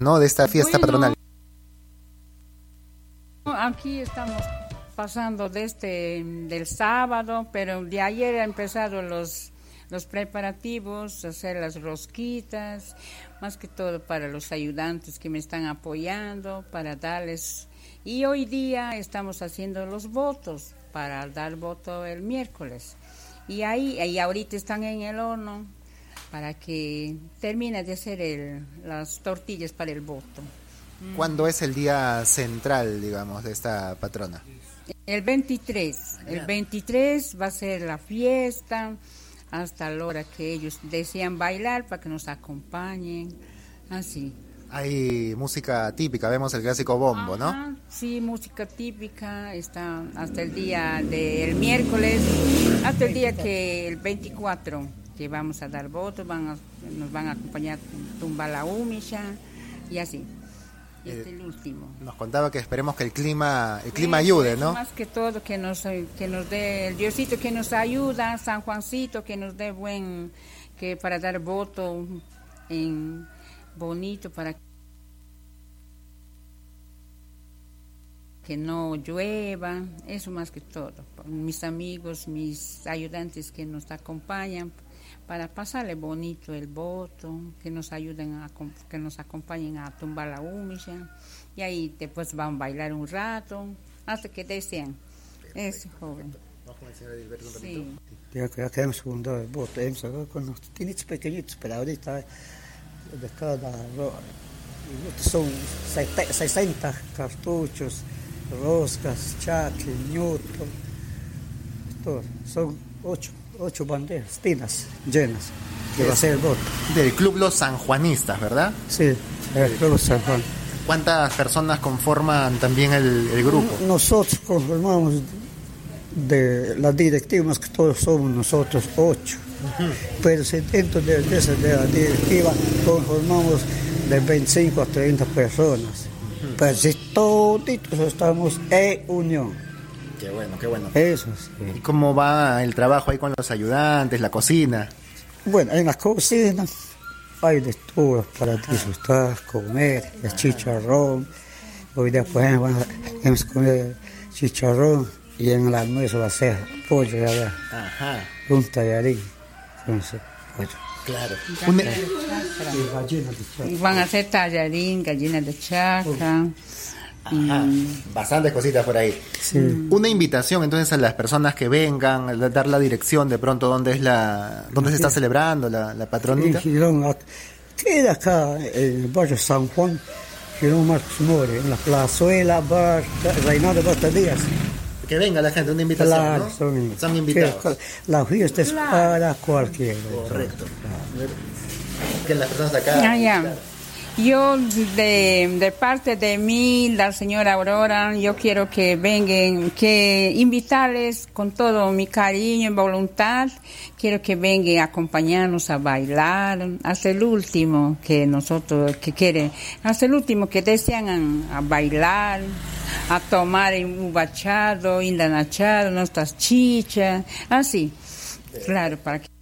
¿no? De esta fiesta patronal. Aquí estamos pasando del sábado, pero de ayer han empezado los preparativos, hacer las rosquitas, más que todo para los ayudantes que me están apoyando, para darles. Y hoy día estamos haciendo los votos, para dar voto el miércoles. Y ahorita están en el horno para que termine de hacer las tortillas para el voto. ¿Cuándo es el día central, digamos, de esta patrona? El 23. El 23 va a ser la fiesta hasta la hora que ellos desean bailar para que nos acompañen, así. Hay música típica, vemos el clásico bombo, ¿no? Sí, música típica, está hasta el día del miércoles, hasta el día que el 24, que vamos a dar votos, nos van a acompañar Tumbala Umisha y así. Este es el último. Nos contaba que esperemos que el clima ayude, ¿no? Más que todo que nos dé el Diosito que nos ayuda, San Juancito que nos dé que para dar voto en bonito, para que no llueva, eso más que todo. Mis amigos, mis ayudantes que nos acompañan para pasarle bonito el voto, que nos ayuden que nos acompañen a tumbar la humisha y ahí después van a bailar un rato hasta que desean. Eso, joven. Vamos con el señor Edilberto un ratito. Sí. Ya que hemos fundado el voto, hemos hablado con los tinitos pequeñitos, pero ahorita de cada son 60 cartuchos, roscas, chacle, ñuto, todo. Son 8 banderas, tinas llenas, que va a ser el voto. Del Club Los Sanjuanistas, ¿verdad? Sí, el Club Los Sanjuan. ¿Cuántas personas conforman también el grupo? Nosotros conformamos de la directiva, más que todos somos nosotros 8. Pero dentro de la directiva conformamos de 25 a 30 personas. Pero si todos estamos en unión. Qué bueno, qué bueno. Eso sí. ¿Y cómo va el trabajo ahí con los ayudantes, la cocina? Bueno, en la cocina hay de todo para disfrutar, comer, el chicharrón. Hoy después hemos comido chicharrón y en el almuerzo va a ser pollo, ya un tallarín. Entonces, pollo. Claro. Gallina de chacra. Van a hacer tallarín, gallina de chacra. Bastantes cositas por ahí. Sí. Una invitación entonces a las personas que vengan, dar la dirección de pronto dónde se está celebrando la patronita. En Girón, queda acá en el barrio San Juan, Girón Marcos More, en la plazuela, bar Reinaldo Basta Díaz. Que venga la gente, una invitación, Claro, ¿no? Son invitados. La fiesta es para cualquiera. Correcto. Que las personas de acá. Claro. Yo, de parte de mí, la señora Aurora, yo quiero que vengan, que invitarles con todo mi cariño y voluntad, quiero que vengan a acompañarnos a bailar, hasta el último que quieren, hasta el último que desean a bailar, a tomar un bachado, indanachado, nuestras chichas, así, claro, para que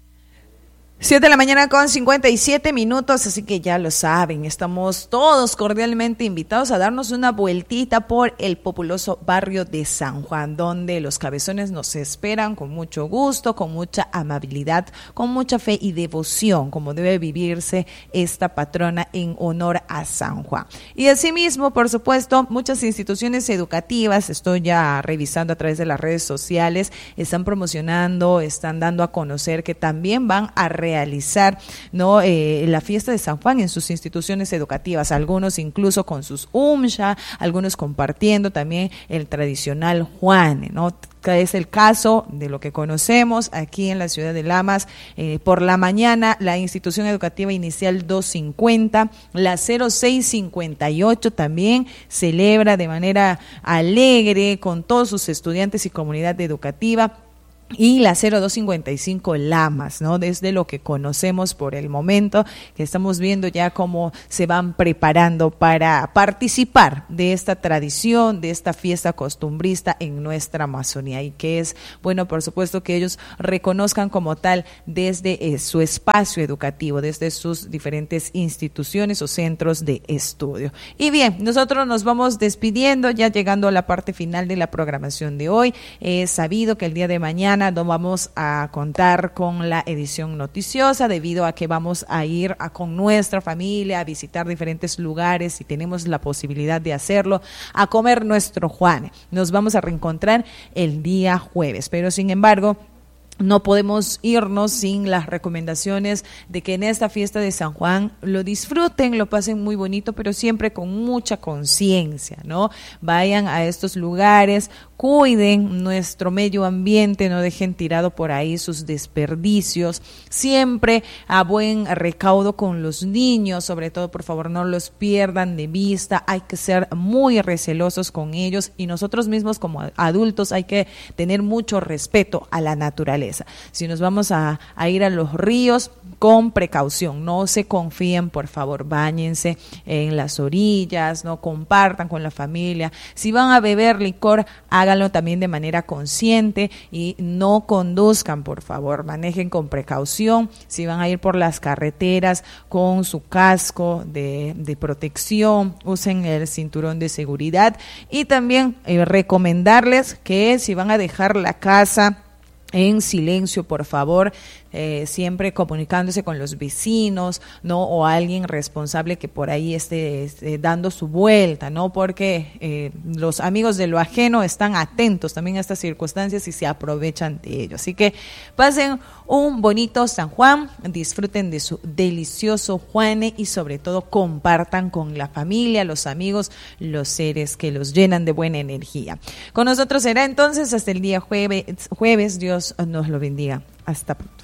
7:57 a.m, así que ya lo saben, estamos todos cordialmente invitados a darnos una vueltita por el populoso barrio de San Juan, donde los cabezones nos esperan con mucho gusto, con mucha amabilidad, con mucha fe y devoción, como debe vivirse esta patrona en honor a San Juan. Y asimismo, por supuesto, muchas instituciones educativas, estoy ya revisando a través de las redes sociales, están promocionando, están dando a conocer que también van a realizar, ¿no?, la fiesta de San Juan en sus instituciones educativas, algunos incluso con sus UMSHA, algunos compartiendo también el tradicional Juane, ¿no?, que es el caso de lo que conocemos aquí en la ciudad de Lamas. Por la mañana, la institución educativa inicial 250, la 0658 también celebra de manera alegre con todos sus estudiantes y comunidad educativa y la 0255 Lamas, ¿no? Desde lo que conocemos por el momento, que estamos viendo ya cómo se van preparando para participar de esta tradición, de esta fiesta costumbrista en nuestra Amazonía, y que es bueno, por supuesto, que ellos reconozcan como tal desde su espacio educativo, desde sus diferentes instituciones o centros de estudio. Y bien, nosotros nos vamos despidiendo, ya llegando a la parte final de la programación de hoy. Es sabido que el día de mañana no vamos a contar con la edición noticiosa, debido a que vamos a ir con nuestra familia a visitar diferentes lugares, y tenemos la posibilidad de hacerlo, a comer nuestro Juane. Nos vamos a reencontrar el día jueves, pero sin embargo no podemos irnos sin las recomendaciones de que en esta fiesta de San Juan lo disfruten, lo pasen muy bonito, pero siempre con mucha conciencia, ¿no? Vayan a estos lugares, cuiden nuestro medio ambiente, no dejen tirado por ahí sus desperdicios, siempre a buen recaudo con los niños, sobre todo, por favor, no los pierdan de vista, hay que ser muy recelosos con ellos, y nosotros mismos como adultos hay que tener mucho respeto a la naturaleza. Si nos vamos a ir a los ríos, con precaución, no se confíen, por favor, báñense en las orillas, no compartan con la familia. Si van a beber licor, háganlo también de manera consciente y no conduzcan, por favor, manejen con precaución. Si van a ir por las carreteras, con su casco de protección, usen el cinturón de seguridad, y también recomendarles que si van a dejar la casa en silencio, por favor, siempre comunicándose con los vecinos, ¿no? O alguien responsable que por ahí esté dando su vuelta, ¿no? Porque los amigos de lo ajeno están atentos también a estas circunstancias y se aprovechan de ello. Así que pasen un bonito San Juan, disfruten de su delicioso Juane, y sobre todo compartan con la familia, los amigos, los seres que los llenan de buena energía. Con nosotros será entonces hasta el día jueves. Dios nos lo bendiga. Hasta pronto.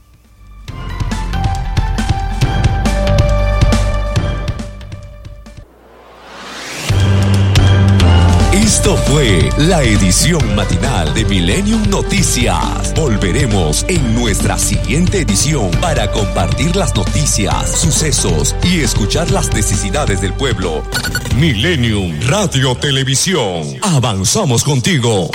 Esto fue la edición matinal de Millennium Noticias. Volveremos en nuestra siguiente edición para compartir las noticias, sucesos y escuchar las necesidades del pueblo. Millennium Radio Televisión. Avanzamos contigo.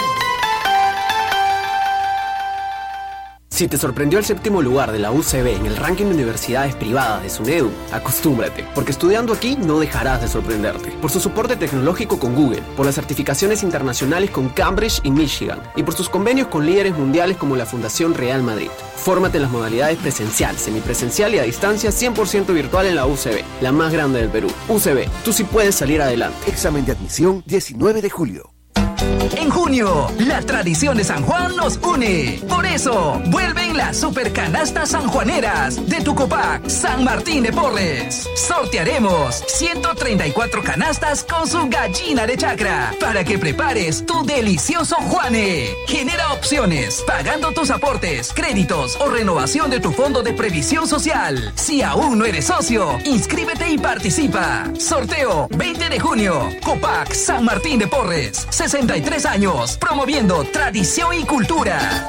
Si te sorprendió el 7º lugar de la UCB en el ranking de universidades privadas de SUNEDU, acostúmbrate, porque estudiando aquí no dejarás de sorprenderte. Por su soporte tecnológico con Google, por las certificaciones internacionales con Cambridge y Michigan, y por sus convenios con líderes mundiales como la Fundación Real Madrid. Fórmate en las modalidades presencial, semipresencial y a distancia 100% virtual en la UCB, la más grande del Perú. UCB, tú sí puedes salir adelante. Examen de admisión 19 de julio. En junio, la tradición de San Juan nos une. Por eso, vuelven las supercanastas sanjuaneras de tu Copac San Martín de Porres. Sortearemos 134 canastas con su gallina de chacra para que prepares tu delicioso Juane. Genera opciones pagando tus aportes, créditos o renovación de tu fondo de previsión social. Si aún no eres socio, inscríbete y participa. Sorteo 20 de junio. Copac San Martín de Porres. 63 años, promoviendo tradición y cultura.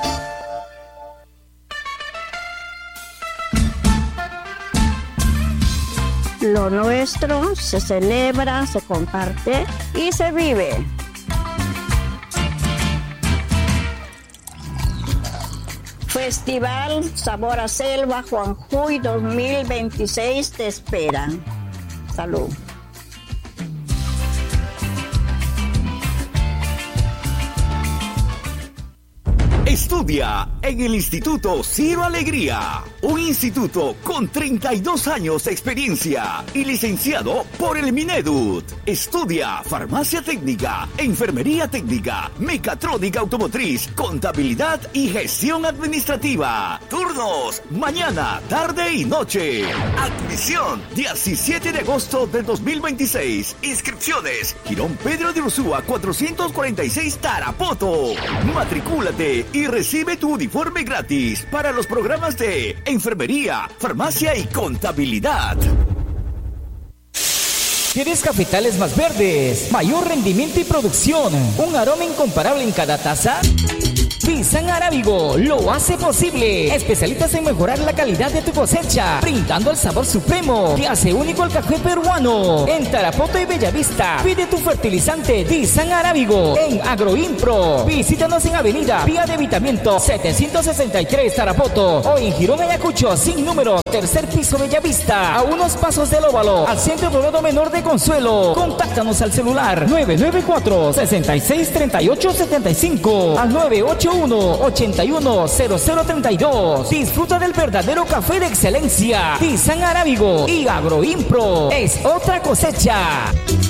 Lo nuestro se celebra, se comparte y se vive. Festival Sabor a Selva Juanjuy 2026 te espera. Salud. Estudia en el Instituto Ciro Alegría, un instituto con 32 años de experiencia y licenciado por el Minedut. Estudia farmacia técnica, enfermería técnica, mecatrónica automotriz, contabilidad y gestión administrativa. Turnos, mañana, tarde y noche. Admisión, 17 de agosto del 2026. Inscripciones, Girón Pedro de Ursúa 446 Tarapoto. Matricúlate y recibe tu uniforme gratis para los programas de enfermería, farmacia y contabilidad. ¿Quieres cafetales más verdes, mayor rendimiento y producción, un aroma incomparable en cada taza? Dizan Arábigo lo hace posible. Especialistas en mejorar la calidad de tu cosecha, brindando el sabor supremo que hace único el café peruano. En Tarapoto y Bellavista, pide tu fertilizante Dizan Arábigo en Agroimpro. Visítanos en Avenida Vía de Evitamiento 763 Tarapoto o en Girón Ayacucho sin número, tercer piso Bellavista, a unos pasos del Óvalo, al Centro Poblado Menor de Consuelo. Contáctanos al celular 994-663875 al 981-810032. Disfruta del verdadero café de excelencia. Dizan Arábigo y Agroimpro es otra cosecha.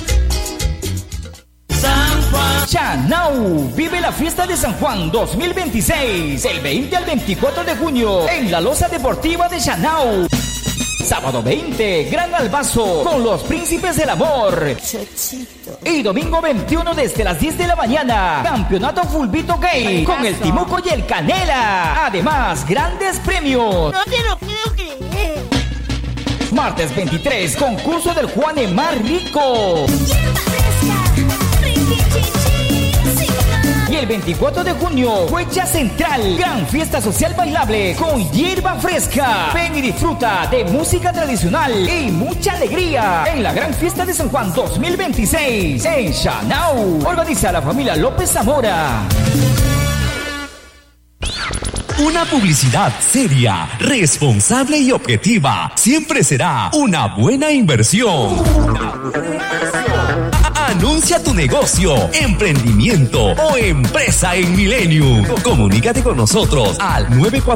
San Juan. Chanau vive la fiesta de San Juan 2026 del 20 al 24 de junio en la Loza Deportiva de Chanau. Sábado 20, Gran Albazo con los Príncipes del Amor. Y domingo 21 desde las 10 de la mañana, Campeonato Fulbito Gay con el Timuco y el Canela. Además, grandes premios. No te lo puedo creer. Martes 23, concurso del Juan Emar Rico. Y el 24 de junio, Huecha Central, gran fiesta social bailable con hierba fresca. Ven y disfruta de música tradicional y mucha alegría en la gran fiesta de San Juan 2026 en Chanau. Organiza la familia López Zamora. Una publicidad seria, responsable y objetiva siempre será una buena inversión. Anuncia tu negocio, emprendimiento o empresa en Millennium. Comunícate con nosotros al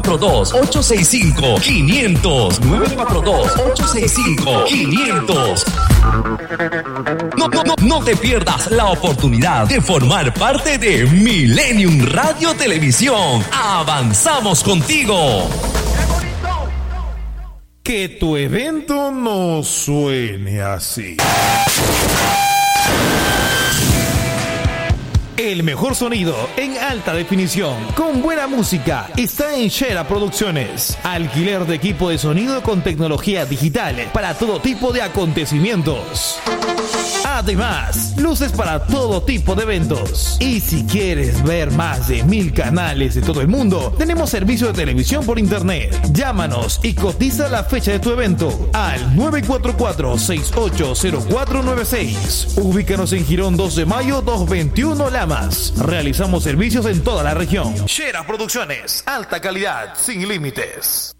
942-865-500. 942-865-500. No te pierdas la oportunidad de formar parte de Millennium Radio Televisión. Avanzamos contigo. Que tu evento no suene así. El mejor sonido en alta definición, con buena música, está en Shera Producciones. Alquiler de equipo de sonido con tecnología digital para todo tipo de acontecimientos. Además, luces para todo tipo de eventos. Y si quieres ver más de 1000 canales de todo el mundo, tenemos servicio de televisión por internet. Llámanos y cotiza la fecha de tu evento al 944-680496. Ubícanos en Girón 2 de Mayo 221 Lamas. Realizamos servicios en toda la región. Shera Producciones, alta calidad, sin límites.